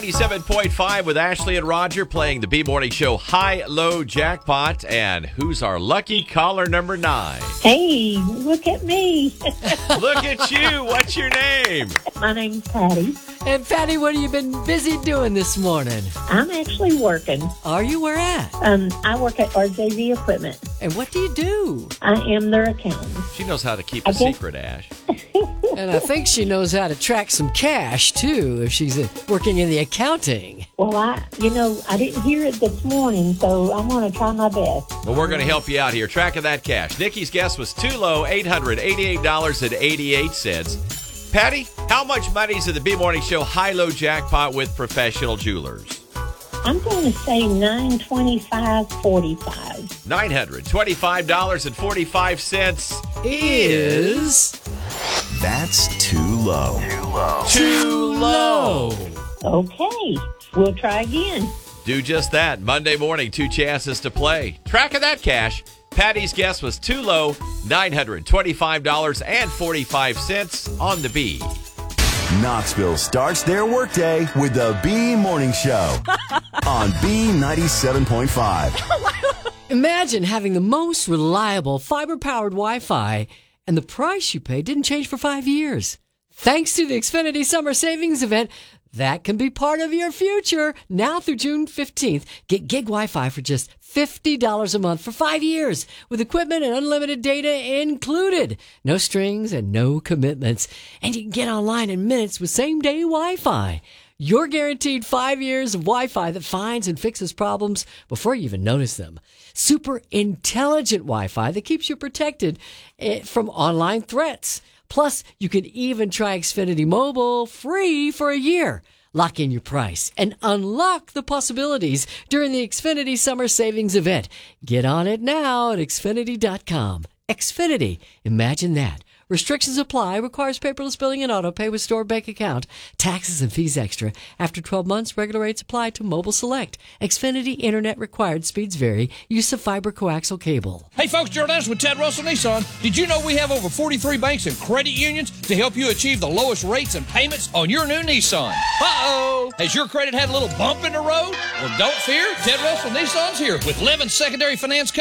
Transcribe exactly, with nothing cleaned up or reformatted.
ninety-seven point five with Ashley and Roger playing the B-Morning Show High-Low Jackpot. And who's our lucky caller number nine? Hey, look at me. Look at you. What's your name? My name's Patty. And Patty, what have you been busy doing this morning? I'm actually working. Are you? Where at? Um, I work at R J V Equipment. And what do you do? I am their accountant. She knows how to keep a I guess- secret, Ash. And I think she knows how to track some cash, too, if she's uh, working in the accounting. Well, I, you know, I didn't hear it this morning, so I'm going to try my best. Well, we're going to help you out here. Tracking that cash. Nikki's guess was too low, eight hundred eighty-eight dollars and eighty-eight cents. Patty, how much money's in the B-Morning Show High-Low Jackpot with Professional Jewelers? I'm going to say nine twenty-five forty-five. nine hundred twenty-five dollars and forty-five cents Is That's too low. Too low. too low. Okay, we'll try again. Do just that. Monday morning, two chances to play. Tracking that cash. Patty's guess was too low, nine hundred twenty-five dollars and forty-five cents on the B. Knoxville starts their workday with the B Morning Show on B ninety-seven point five. Imagine having the most reliable fiber-powered Wi-Fi and the price you pay didn't change for five years. Thanks to the Xfinity Summer Savings Event, that can be part of your future. Now through June fifteenth, get gig Wi-Fi for just fifty dollars a month for five years with equipment and unlimited data included. No strings and no commitments. And you can get online in minutes with same-day Wi-Fi. You're guaranteed five years of Wi-Fi that finds and fixes problems before you even notice them. Super intelligent Wi-Fi that keeps you protected from online threats. Plus, you can even try Xfinity Mobile free for a year. Lock in your price and unlock the possibilities during the Xfinity Summer Savings Event. Get on it now at Xfinity dot com. Xfinity. Imagine that. Restrictions apply. Requires paperless billing and auto pay with store bank account. Taxes and fees extra. After twelve months, regular rates apply to Mobile Select. Xfinity Internet required. Speeds vary. Use of fiber coaxial cable. Hey folks, Gerald Adams with Ted Russell Nissan. Did you know we have over forty-three banks and credit unions to help you achieve the lowest rates and payments on your new Nissan? Uh-oh! Has your credit had a little bump in the road? Well, don't fear. Ted Russell Nissan's here with eleven secondary finance companies